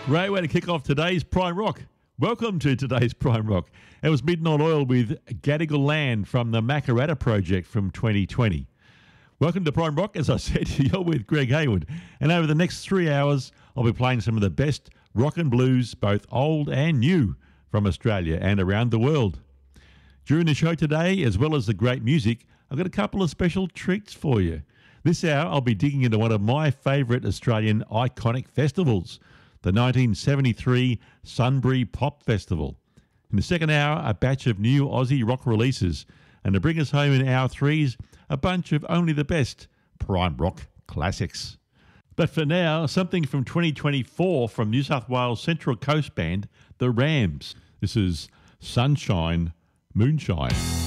Great way to kick off today's Prime Rock. Welcome to today's Prime Rock. It was Midnight Oil with Gadigal Land from the Makarrata project from 2020. Welcome to Prime Rock. As I said, you're with Greg Hayward. And over the next 3 hours, I'll be playing some of the best rock and blues, both old and new, from Australia and around the world. During the show today, as well as the great music, I've got a couple of special treats for you. This hour, I'll be digging into one of my favourite Australian iconic festivals, the 1973 Sunbury Pop Festival. In the second hour, a batch of new Aussie rock releases. And to bring us home in hour threes, a bunch of only the best Prime Rock classics. But for now, something from 2024 from New South Wales Central Coast band, The Rams. This is Sunshine, Moonshine.